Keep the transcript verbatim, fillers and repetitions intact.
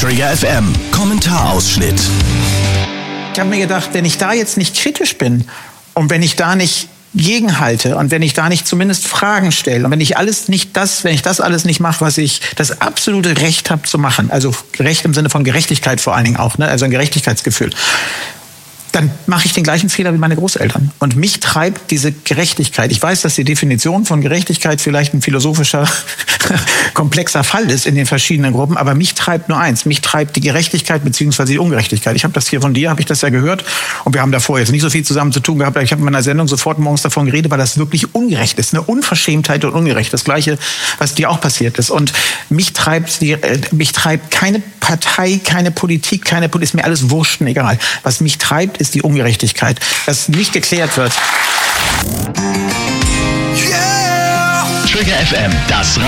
Trigger F M, Kommentarausschnitt. Ich habe mir gedacht, wenn ich da jetzt nicht kritisch bin und wenn ich da nicht gegenhalte und wenn ich da nicht zumindest Fragen stelle und wenn ich alles nicht das, wenn ich das alles nicht mache, was ich das absolute Recht habe zu machen, also Recht im Sinne von Gerechtigkeit vor allen Dingen auch, ne? Also ein Gerechtigkeitsgefühl, dann mache ich den gleichen Fehler wie meine Großeltern. Und mich treibt diese Gerechtigkeit. Ich weiß, dass die Definition von Gerechtigkeit vielleicht ein philosophischer, komplexer Fall ist in den verschiedenen Gruppen, aber mich treibt nur eins. Mich treibt die Gerechtigkeit bzw. die Ungerechtigkeit. Ich habe das hier von dir, habe ich das ja gehört. Und wir haben davor jetzt nicht so viel zusammen zu tun gehabt. Ich habe in meiner Sendung sofort morgens davon geredet, weil das wirklich ungerecht ist. Eine Unverschämtheit und ungerecht. Das Gleiche, was dir auch passiert ist. Und mich treibt, die, äh, mich treibt keine Partei, keine Politik, keine Politik, ist mir alles wurscht und egal. Was mich treibt, ist die Ungerechtigkeit, dass nicht geklärt wird. Yeah! Trigger F M, das